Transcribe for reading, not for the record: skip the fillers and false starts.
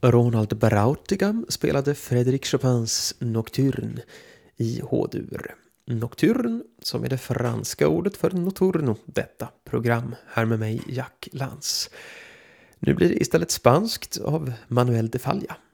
Ronald Brautigam spelade Frédéric Chopins Nocturne i H-dur. Nocturne, som är det franska ordet för notturno, detta program. Här med mig, Jack Lantz. Nu blir det istället spanskt av Manuel de Falla.